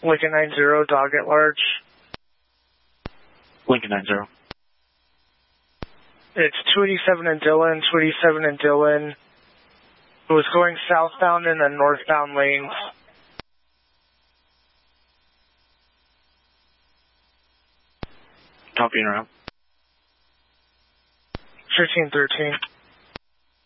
Lincoln 90, dog at large. Lincoln 90. It's 287 and Dillon, 287 and Dillon. It was going southbound in the northbound lanes. Copy and around. 1313.